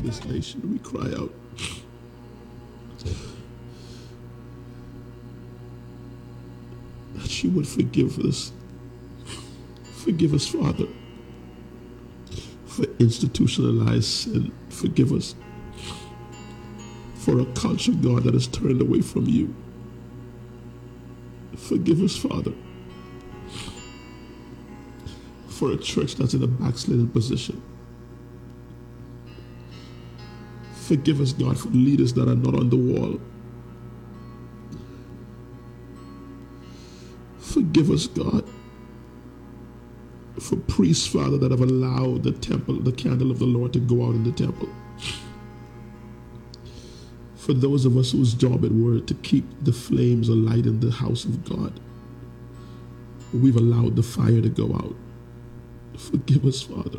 this nation. We cry out. That you would forgive us. Forgive us, Father, for institutionalized sin. Forgive us for a culture, God, that has turned away from you. Forgive us, Father, for a church that's in a backslidden position. Forgive us, God, for leaders that are not on the wall. Forgive us, God, for priests, Father, that have allowed the temple, the candle of the Lord, to go out in the temple. For those of us whose job it were to keep the flames alight in the house of God, we've allowed the fire to go out. Forgive us, Father.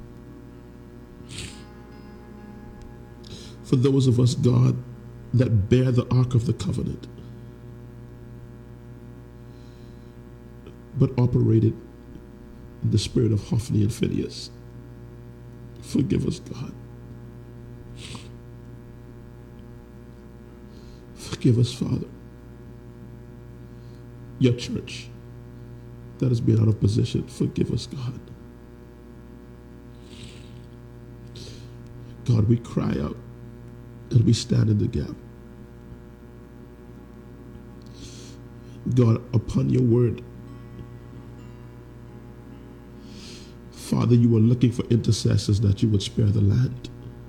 For those of us, God, that bear the Ark of the Covenant, but operated in the spirit of Hophni and Phinehas. Forgive us, God. Forgive us, Father. Your church that has been out of position, forgive us, God. God, we cry out and we stand in the gap. God, upon your word, Father, you were looking for intercessors that you would spare the land.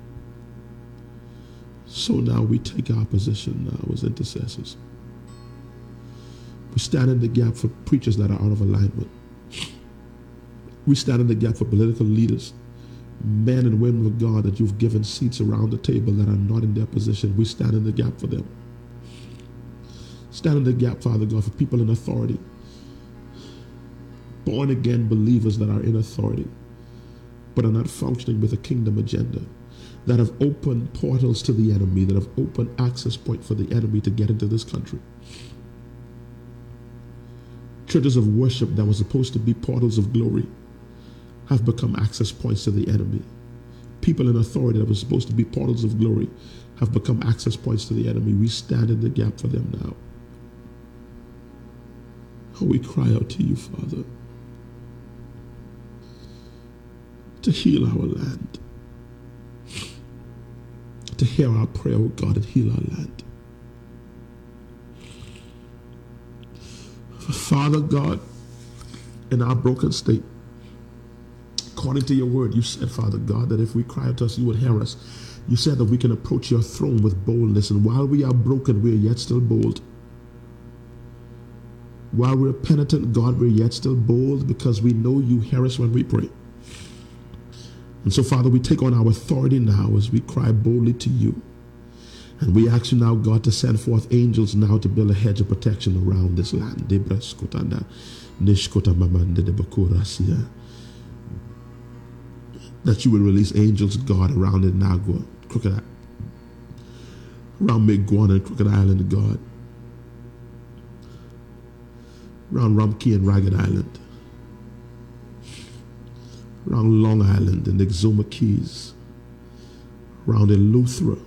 So now we take our position now as intercessors. We stand in the gap for preachers that are out of alignment. We stand in the gap for political leaders, men and women of God that you've given seats around the table that are not in their position. We stand in the gap for them. Stand in the gap, Father God, for people in authority, born again believers that are in authority, but are not functioning with a kingdom agenda, that have opened portals to the enemy, that have opened access point for the enemy to get into this country. Churches of worship that were supposed to be portals of glory have become access points to the enemy. People in authority that were supposed to be portals of glory have become access points to the enemy. We stand in the gap for them now. Oh, we cry out to you, Father, to heal our land, to hear our prayer, oh God, and heal our land. Father God, in our broken state, according to your word, you said, Father God, that if we cry out to us, you would hear us. You said that we can approach your throne with boldness, and while we are broken, we are yet still bold. While we're penitent, God, we're yet still bold because we know you hear us when we pray. And so, Father, we take on our authority now as we cry boldly to you. And we ask you now, God, to send forth angels now to build a hedge of protection around this land. That you will release angels, God, around Inagua, Crooked, around Miguana and Crooked Island, God, around Rumpke and Ragged Island, around Long Island and Exuma Keys, around Eleuthera,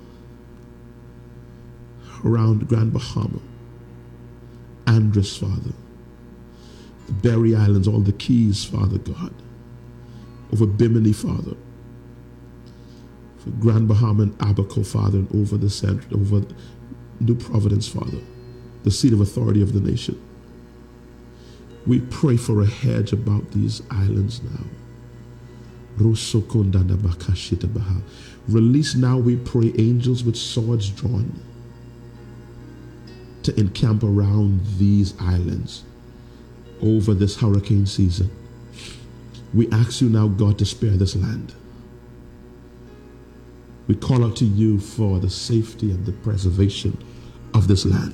around Grand Bahama, Andros, Father, the Berry Islands, all the Keys, Father God, over Bimini, Father, for Grand Bahama and Abaco, Father, and over the center, over New Providence, Father, the seat of authority of the nation. We pray for a hedge about these islands now. Release now, we pray, angels with swords drawn to encamp around these islands over this hurricane season. We ask you now, God, to spare this land. We call out to you for the safety and the preservation of this land.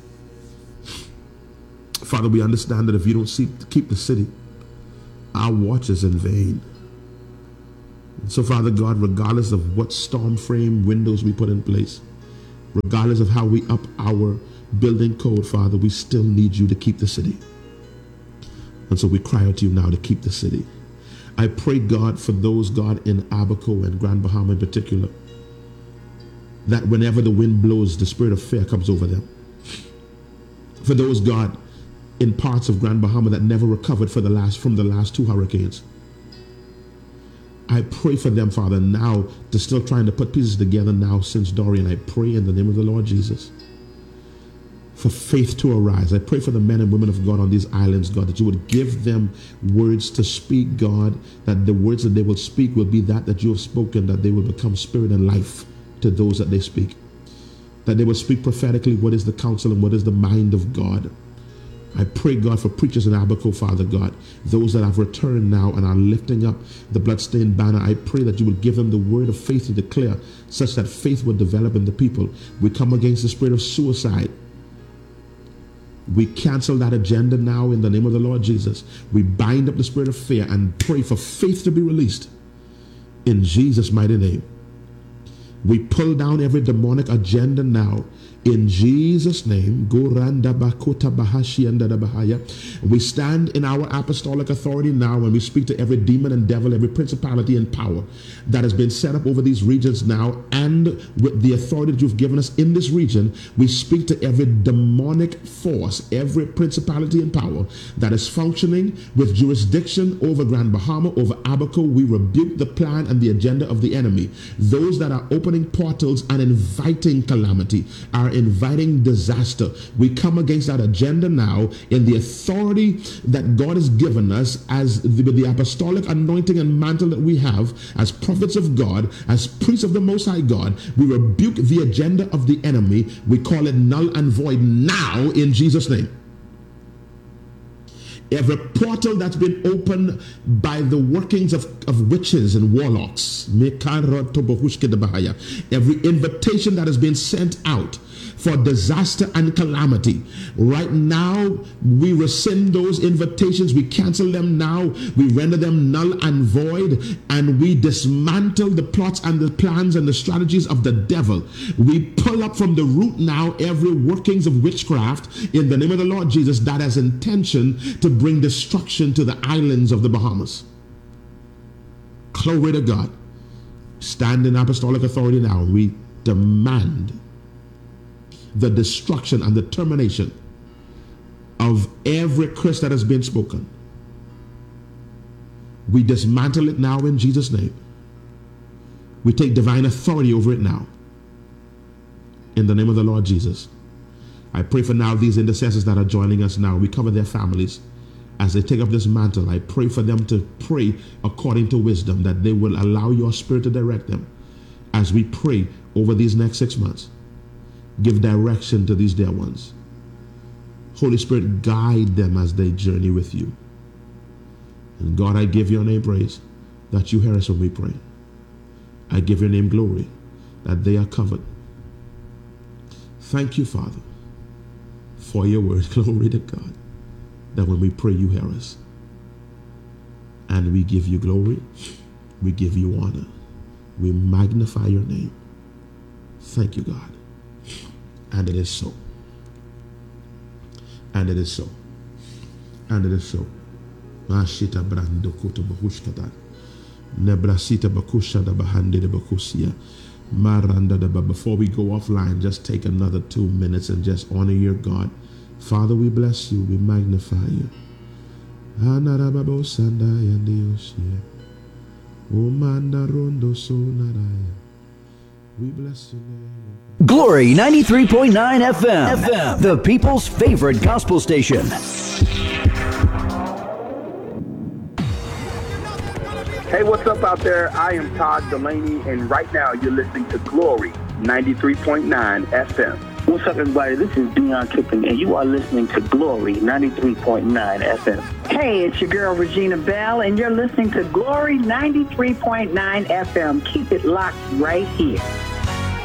Father, we understand that if you don't keep the city, our watch is in vain. So, Father God, regardless of what storm frame windows we put in place, regardless of how we up our building code, Father, we still need you to keep the city. And so we cry out to you now to keep the city. I pray, God, for those, God, in Abaco and Grand Bahama in particular, that whenever the wind blows, the spirit of fear comes over them. For those, God, in parts of Grand Bahama that never recovered from the last 2 hurricanes, I pray for them, Father, now. They're still trying to put pieces together now since Dorian. I pray in the name of the Lord Jesus for faith to arise. I pray for the men and women of God on these islands, God, that you would give them words to speak, God, that the words that they will speak will be that you have spoken, that they will become spirit and life to those that they speak, that they will speak prophetically what is the counsel and what is the mind of God. I pray, God, for preachers in Abaco, Father God, those that have returned now and are lifting up the bloodstained banner. I pray that you will give them the word of faith to declare, such that faith will develop in the people. We come against the spirit of suicide. We cancel that agenda now in the name of the Lord Jesus. We bind up the spirit of fear and pray for faith to be released in Jesus' mighty name. We pull down every demonic agenda now in Jesus' name. We stand in our apostolic authority now and we speak to every demon and devil, every principality and power that has been set up over these regions now, and with the authority that you've given us in this region, we speak to every demonic force, every principality and power that is functioning with jurisdiction over Grand Bahama, over Abaco. We rebuke the plan and the agenda of the enemy. Those that are opening portals and inviting calamity, are inviting disaster. We come against that agenda now in the authority that God has given us as the apostolic anointing and mantle that we have as prophets of God, as priests of the Most High God. We rebuke the agenda of the enemy. We call it null and void now in Jesus' name. Every portal that's been opened by the workings of witches and warlocks, every invitation that has been sent out for disaster and calamity, right now we rescind those invitations. We cancel them now. We render them null and void, and we dismantle the plots and the plans and the strategies of the devil. We pull up from the root now every workings of witchcraft in the name of the Lord Jesus that has intention to bring destruction to the islands of the Bahamas. Glory to God. Stand in apostolic authority now. We demand the destruction and the termination of every curse that has been spoken. We dismantle it now in Jesus' name. We take divine authority over it now in the name of the Lord Jesus. I pray for now these intercessors that are joining us now. We cover their families as they take up this mantle. I pray for them to pray according to wisdom, that they will allow your spirit to direct them as we pray over these next 6 months. Give direction to these dear ones. Holy Spirit, guide them as they journey with you. And God, I give your name praise that you hear us when we pray. I give your name glory that they are covered. Thank you, Father, for your word. Glory to God, that when we pray, you hear us. And we give you glory. We give you honor. We magnify your name. Thank you, God. And it is so. And it is so. And it is so. Mashita brando kuto bahushkata. Nebrasita bakusha da bahande de bakusia. Maranda da. Before we go offline, just take another 2 minutes and just honor your God. Father, we bless you. We magnify you. Anarababo sandaya ndioshia. Omanda rondo so naraya. We bless your name. Glory 93.9 FM, the people's favorite gospel station. Hey, what's up out there? I am Todd Delaney, and right now you're listening to Glory 93.9 FM. What's up, everybody? This is Dion Kipping, and you are listening to Glory 93.9 FM. Hey, it's your girl, Regina Bell, and you're listening to Glory 93.9 FM. Keep it locked right here.